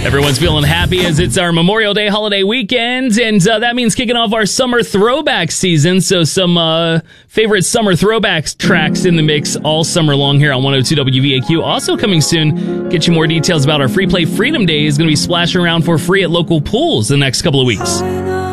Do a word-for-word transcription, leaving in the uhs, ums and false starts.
Everyone's feeling happy as it's our Memorial Day holiday weekend, and uh, that means kicking off our summer throwback season. So some uh, favorite summer throwbacks tracks in the mix all summer long here on one oh two W V A Q. Also coming soon, get you more details about our Free Play Freedom Day is going to be splashing around for free at local pools the next couple of weeks.